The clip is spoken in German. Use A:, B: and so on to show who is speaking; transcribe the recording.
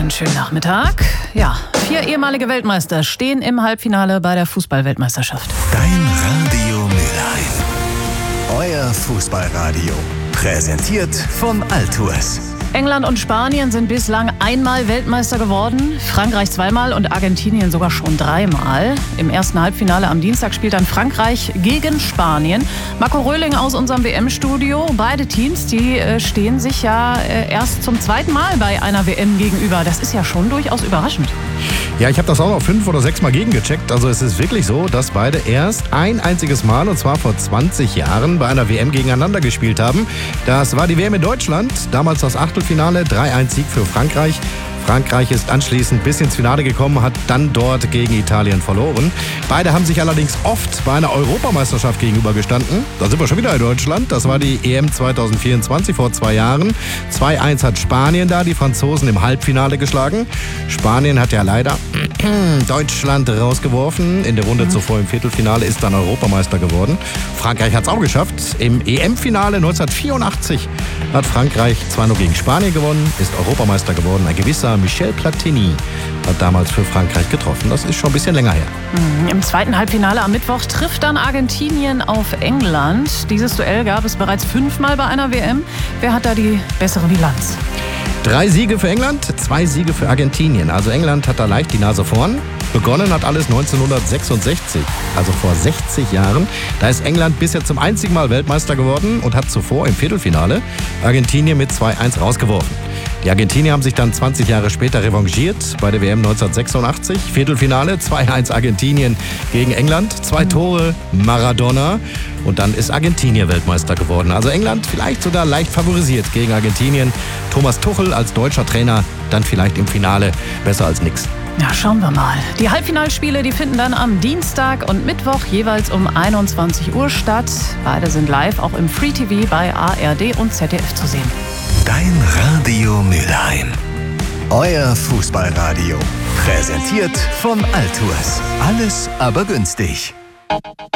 A: Einen schönen Nachmittag. Ja, 4 ehemalige Weltmeister stehen im Halbfinale bei der Fußball-Weltmeisterschaft.
B: Dein Radio Mülheim. Euer Fußballradio. Präsentiert von Altours.
A: England und Spanien sind bislang einmal Weltmeister geworden, Frankreich zweimal und Argentinien sogar schon 3-mal. Im ersten Halbfinale am Dienstag spielt dann Frankreich gegen Spanien. Marco Röhling aus unserem WM-Studio. Beide Teams, die stehen sich ja erst zum zweiten Mal bei einer WM gegenüber. Das ist ja schon durchaus überraschend.
C: Ja, ich habe das auch noch 5 oder 6 Mal gegengecheckt. Also es ist wirklich so, dass beide erst ein einziges Mal, und zwar vor 20 Jahren, bei einer WM gegeneinander gespielt haben. Das war die WM in Deutschland, damals das Achtelfinale, 3-1-Sieg für Frankreich. Frankreich ist anschließend bis ins Finale gekommen, hat dann dort gegen Italien verloren. Beide haben sich allerdings oft bei einer Europameisterschaft gegenübergestanden. Da sind wir schon wieder in Deutschland. Das war die EM 2024 vor 2 Jahren. 2-1 hat Spanien da die Franzosen im Halbfinale geschlagen. Spanien hat ja leider Deutschland rausgeworfen. In der Runde zuvor im Viertelfinale ist dann Europameister geworden. Frankreich hat es auch geschafft. Im EM-Finale 1984 hat Frankreich 2-0 gegen Spanien gewonnen, ist Europameister geworden. Ein gewisser Michel Platini hat damals für Frankreich getroffen. Das ist schon ein bisschen länger her.
A: Im zweiten Halbfinale am Mittwoch trifft dann Argentinien auf England. Dieses Duell gab es bereits 5-mal bei einer WM. Wer hat da die bessere Bilanz?
C: 3 Siege für England, 2 Siege für Argentinien. Also England hat da leicht die Nase vorn. Begonnen hat alles 1966, also vor 60 Jahren. Da ist England bisher zum einzigen Mal Weltmeister geworden und hat zuvor im Viertelfinale Argentinien mit 2-1 rausgeworfen. Die Argentinier haben sich dann 20 Jahre später revanchiert bei der WM 1986. Viertelfinale 2-1 Argentinien gegen England. 2 Tore Maradona. Und dann ist Argentinien Weltmeister geworden. Also England vielleicht sogar leicht favorisiert gegen Argentinien. Thomas Tuchel als deutscher Trainer dann vielleicht im Finale besser als nix.
A: Ja, schauen wir mal. Die Halbfinalspiele, die finden dann am Dienstag und Mittwoch jeweils um 21 Uhr statt. Beide sind live auch im Free TV bei ARD und ZDF zu sehen.
B: Dein Radio Mülheim. Euer Fußballradio. Präsentiert von Altours. Alles aber günstig.